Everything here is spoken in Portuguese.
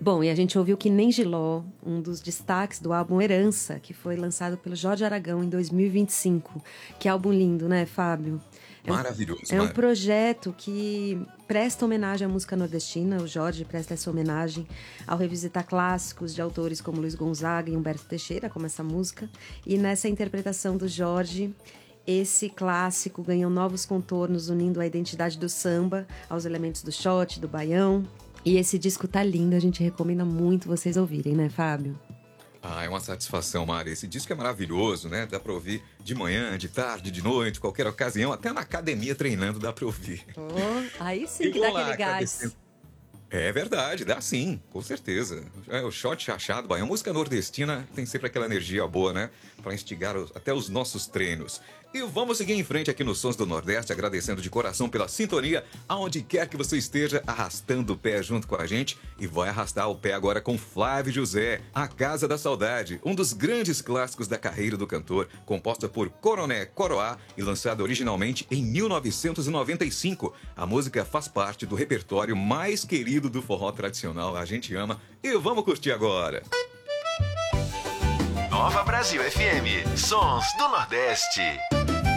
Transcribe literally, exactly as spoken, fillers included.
Bom, e a gente ouviu Que Nem Giló, um dos destaques do álbum Herança, que foi lançado pelo Jorge Aragão em dois mil e vinte e cinco. Que álbum lindo, né, Fábio? É um, Maravilhoso. É um maravilhoso. projeto que presta homenagem à música nordestina. O Jorge presta essa homenagem ao revisitar clássicos de autores como Luiz Gonzaga e Humberto Teixeira, como essa música. E nessa interpretação do Jorge, esse clássico ganhou novos contornos, unindo a identidade do samba aos elementos do shot, do baião. E esse disco tá lindo, a gente recomenda muito vocês ouvirem, né, Fábio? Ah, é uma satisfação, Mari. Esse disco é maravilhoso, né? Dá pra ouvir de manhã, de tarde, de noite, qualquer ocasião. Até na academia treinando dá pra ouvir. Oh, aí sim E que dá vamos lá, aquele gás. agradecendo. É verdade, dá sim, com certeza. É, o shot chachado, baião, música nordestina tem sempre aquela energia boa, né? Pra instigar os- até os nossos treinos. E vamos seguir em frente aqui nos Sons do Nordeste, agradecendo de coração pela sintonia, aonde quer que você esteja, arrastando o pé junto com a gente. E vai arrastar o pé agora com Flávio José, A Casa da Saudade, um dos grandes clássicos da carreira do cantor, composta por Coroné Coroá e lançada originalmente em mil novecentos e noventa e cinco. A música faz parte do repertório mais querido do forró tradicional, a gente ama, e vamos curtir agora. Nova Brasil F M, Sons do Nordeste.